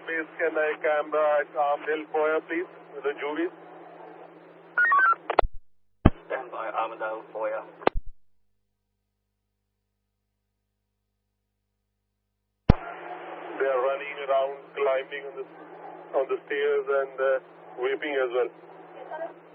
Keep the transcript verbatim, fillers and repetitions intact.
Base Kenai Canberra at Armadale Foyer, please, with the Juvies. Stand by Armadale Foyer. They are running around, climbing on the, on the stairs and uh, vaping as well.